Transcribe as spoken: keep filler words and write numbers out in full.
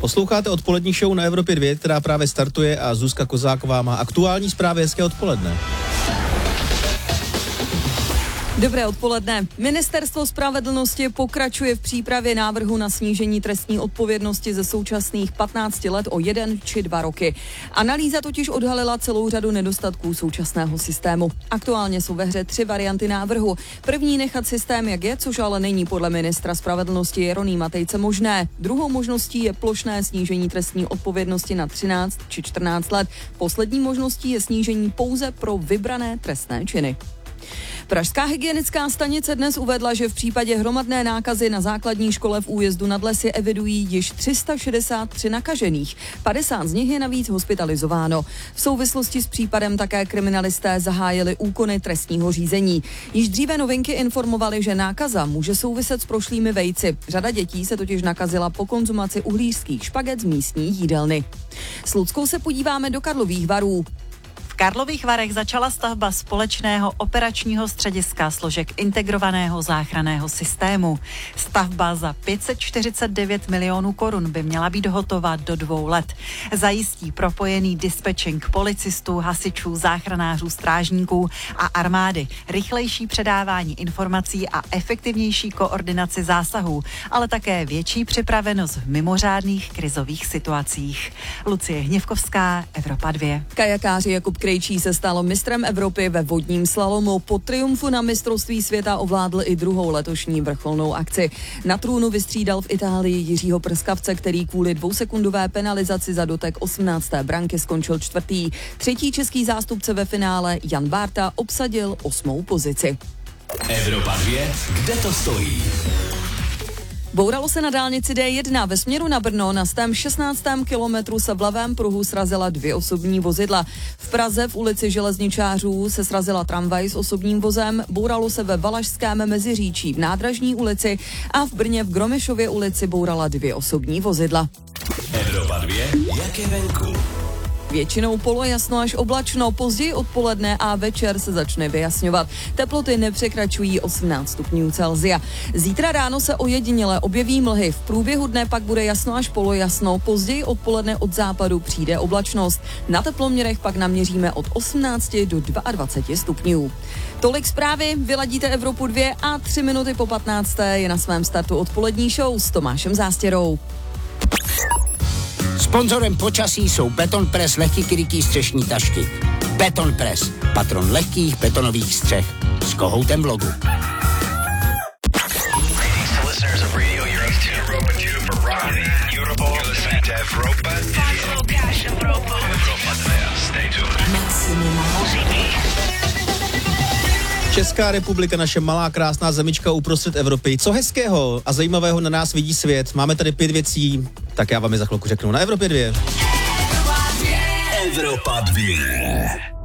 Posloucháte odpolední show na Evropě dva, která právě startuje a Zuzka Kozáková má aktuální zprávy. Hezké odpoledne. Dobré odpoledne. Ministerstvo spravedlnosti pokračuje v přípravě návrhu na snížení trestní odpovědnosti ze současných patnácti let o jeden či dva roky. Analýza totiž odhalila celou řadu nedostatků současného systému. Aktuálně jsou ve hře tři varianty návrhu. První nechat systém jak je, což ale není podle ministra spravedlnosti Jeronýma Tejce možné. Druhou možností je plošné snížení trestní odpovědnosti na třináct či čtrnáct let. Poslední možností je snížení pouze pro vybrané trestné činy. Pražská hygienická stanice dnes uvedla, že v případě hromadné nákazy na základní škole v Újezdu nad Lesy evidují již tři sta šedesát tři nakažených. padesát z nich je navíc hospitalizováno. V souvislosti s případem také kriminalisté zahájili úkony trestního řízení. Již dříve Novinky informovali, že nákaza může souviset s prošlými vejci. Řada dětí se totiž nakazila po konzumaci uhlířských špaget z místní jídelny. S Luckou se podíváme do Karlových Varů. V Karlových Varech začala stavba společného operačního střediska složek integrovaného záchranného systému. Stavba za pět set čtyřicet devět milionů korun by měla být hotová do dvou let. Zajistí propojený dispečing policistů, hasičů, záchranářů, strážníků a armády, rychlejší předávání informací a efektivnější koordinaci zásahů, ale také větší připravenost v mimořádných krizových situacích. Lucie Hněvkovská, Evropa dva. Kajakáři Jakub Krejčí se stal mistrem Evropy ve vodním slalomu. Po triumfu na mistrovství světa ovládl i druhou letošní vrcholnou akci. Na trůnu vystřídal v Itálii Jiřího Prskavce, který kvůli dvousekundové penalizaci za dotek osmnácté branky skončil čtvrtý. Třetí český zástupce ve finále Jan Bárta obsadil osmou pozici. Evropa dva, kde to stojí? Bouralo se na dálnici D jedna ve směru na Brno. Na stém šestnáctém kilometru se v levém pruhu srazila dvě osobní vozidla. V Praze v ulici Železničářů se srazila tramvaj s osobním vozem, bouralo se ve Valašském Meziříčí v Nádražní ulici a v Brně v Gromešově ulici bourala dvě osobní vozidla. Evropa dva, jak je venku? Většinou polojasno až oblačno, později odpoledne a večer se začne vyjasňovat. Teploty nepřekračují osmnáct stupňů Celsia. Zítra ráno se ojediněle objeví mlhy, v průběhu dne pak bude jasno až polojasno, později odpoledne od západu přijde oblačnost. Na teploměrech pak naměříme od osmnácti do dvaceti dvou stupňů. Tolik zprávy, vyladíte Evropu dva a tři minuty po patnácté je na svém startu odpolední show s Tomášem Zástěrou. Sponzorem počasí jsou Beton Press lehký krytí střešní tašky. Beton Press, patron lehkých betonových střech. S kohoutem v logu. Česká republika, naše malá krásná zemička uprostřed Evropy. Co hezkého a zajímavého na nás vidí svět? Máme tady pět věcí, tak já vám je za chvilku řeknu na Evropě dva. Evropa dva.